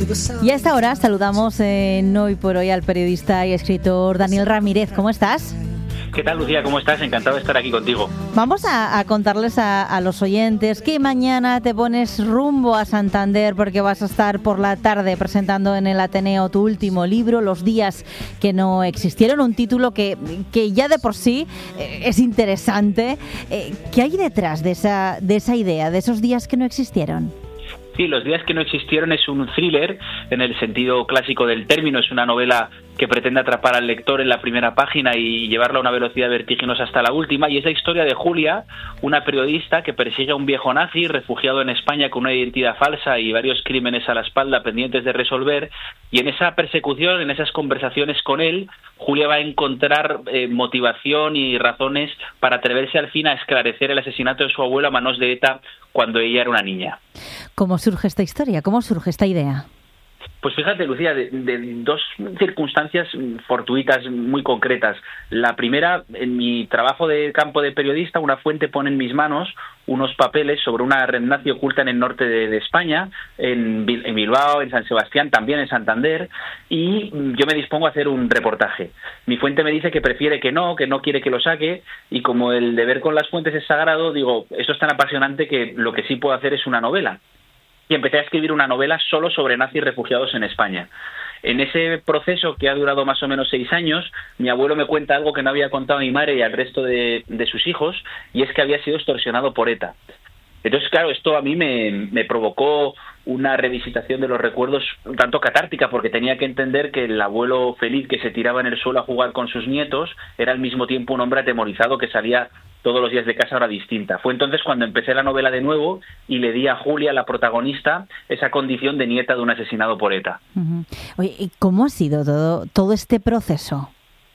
Y a esta hora saludamos en Hoy por Hoy al periodista y escritor Daniel Ramírez. ¿Cómo estás? ¿Qué tal, Lucía? ¿Cómo estás? Encantado de estar aquí contigo. Vamos a contarles a los oyentes que mañana te pones rumbo a Santander porque vas a estar por la tarde presentando en el Ateneo tu último libro, Los días que no existieron, un título que ya de por sí es interesante. ¿Qué hay detrás de esa idea, de esos días que no existieron? Sí, Los días que no existieron es un thriller en el sentido clásico del término. Es una novela que pretende atrapar al lector en la primera página y llevarlo a una velocidad vertiginosa hasta la última. Y es la historia de Julia, una periodista que persigue a un viejo nazi refugiado en España con una identidad falsa y varios crímenes a la espalda pendientes de resolver. Y en esa persecución, en esas conversaciones con él, Julia va a encontrar motivación y razones para atreverse al fin a esclarecer el asesinato de su abuelo a manos de ETA cuando ella era una niña. ¿Cómo surge esta historia? ¿Cómo surge esta idea? Pues fíjate, Lucía, de dos circunstancias fortuitas muy concretas. La primera, en mi trabajo de campo de periodista, una fuente pone en mis manos unos papeles sobre una red nazi oculta en el norte de España, en Bilbao, en San Sebastián, también en Santander, y yo me dispongo a hacer un reportaje. Mi fuente me dice que prefiere que no quiere que lo saque, y como el deber con las fuentes es sagrado, digo, esto es tan apasionante que lo que sí puedo hacer es una novela. Y empecé a escribir una novela solo sobre nazis refugiados en España. En ese proceso, que ha durado más o menos 6 años, mi abuelo me cuenta algo que no había contado a mi madre y al resto de sus hijos, y es que había sido extorsionado por ETA. Entonces, claro, esto a mí me provocó una revisitación de los recuerdos un tanto catártica, porque tenía que entender que el abuelo feliz que se tiraba en el suelo a jugar con sus nietos era al mismo tiempo un hombre atemorizado que salía todos los días de casa a hora distinta. Fue entonces cuando empecé la novela de nuevo y le di a Julia, la protagonista, esa condición de nieta de un asesinado por ETA. Uh-huh. Oye, ¿y cómo ha sido todo este proceso?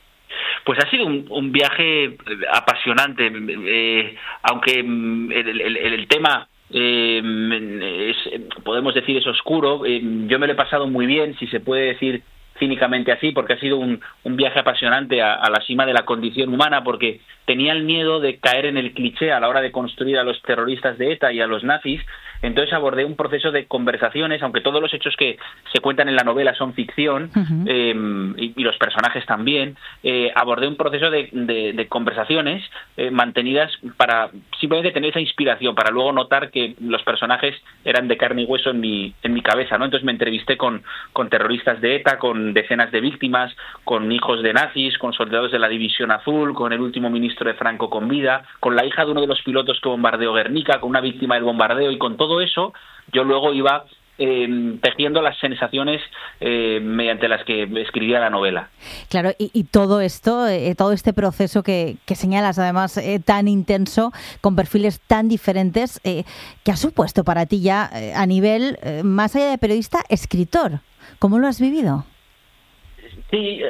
Pues ha sido un viaje apasionante, aunque el tema podemos decir es oscuro. Yo me lo he pasado muy bien, si se puede decir cínicamente así, porque ha sido un viaje apasionante a la cima de la condición humana, porque tenía el miedo de caer en el cliché a la hora de construir a los terroristas de ETA y a los nazis. Entonces abordé un proceso de conversaciones, aunque todos los hechos que se cuentan en la novela son ficción, uh-huh. Y los personajes también. Abordé un proceso de conversaciones mantenidas para simplemente tener esa inspiración, para luego notar que los personajes eran de carne y hueso en mi cabeza, ¿no? Entonces me entrevisté con terroristas de ETA, con decenas de víctimas, con hijos de nazis, con soldados de la División Azul, con el último ministro de Franco con vida, con la hija de uno de los pilotos que bombardeó Guernica, con una víctima del bombardeo, y con todo eso yo luego iba tejiendo las sensaciones mediante las que escribía la novela. Claro, y todo esto, todo este proceso que señalas, además tan intenso, con perfiles tan diferentes, ¿qué ha supuesto para ti ya a nivel, más allá de periodista, escritor? ¿Cómo lo has vivido? Sí,